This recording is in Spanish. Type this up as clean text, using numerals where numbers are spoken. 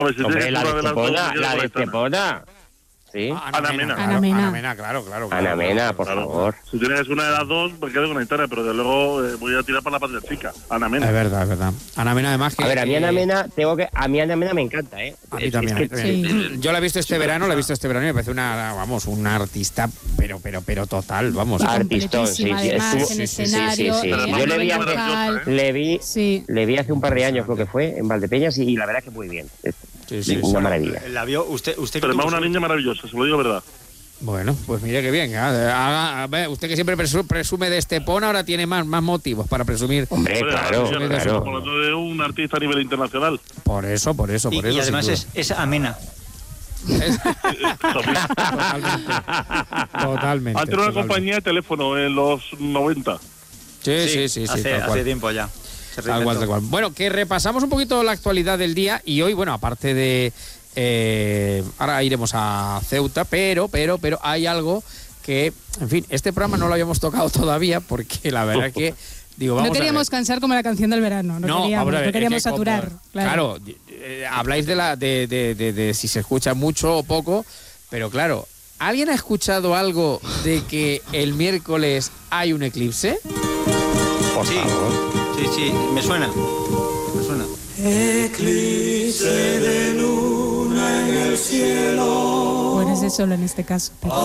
Pues si Hombre, tienes la una de las dos, Estepona, me quedo la con de esta. Estepona. Sí. Ana Mena. Ana Mena. Ana Mena, claro. Ana Mena, por Claro. favor. Si tienes una de las dos, me quedo con Aitana, pero de luego voy a tirar para la patria chica. Ana Mena. Es verdad. Ana Mena, además que... A ver, a mí Ana Mena, a mí Ana Mena me encanta, ¿eh? A mí también. Sí. Yo la he visto este verano y me parece una artista, pero total, vamos. Artistón, sí, Completísima, sí. además, Estuvo- en sí, escenario, sí. Pero Yo le vi, además, maravillosa, Sí. le vi hace un par de años, creo que fue, en Valdepeñas, y la verdad que muy bien. Sí. Una maravilla. La vio usted que Pero tuvo es una suerte. niña maravillosa, se lo digo verdad. Bueno, pues mire qué bien. A ver, usted que siempre presume de Estepona, ahora tiene más motivos para presumir. Hombre, Hombre, claro, Estamos claro. hablando de un artista a nivel internacional. Por eso. Y además es amena. Totalmente. Antes era una compañía de teléfono en los 90. Sí, tal cual. Hace tiempo ya. Se Tal cual. Bueno, que repasamos un poquito la actualidad del día y hoy, bueno, aparte de... ahora iremos a Ceuta, pero hay algo que, en fin, este programa no lo habíamos tocado todavía porque la verdad es que, digo, vamos No queríamos a ver. cansar como la canción del verano. No Vamos a ver, queríamos es que saturar. como- Claro. Habláis de si se escucha mucho o poco, pero claro, ¿alguien ha escuchado algo de que el miércoles hay un eclipse? Por Sí. favor. Sí, me suena. O eres de solo en este caso.